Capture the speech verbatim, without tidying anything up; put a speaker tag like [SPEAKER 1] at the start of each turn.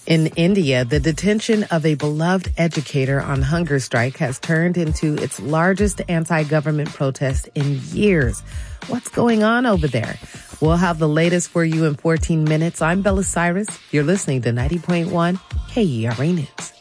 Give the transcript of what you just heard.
[SPEAKER 1] In India, the detention of a beloved educator on hunger strike has turned into its largest anti-government protest in years. What's going on over there? We'll have the latest for you in fourteen minutes. I'm Bella Cyrus. You're listening to ninety point one K E R A News.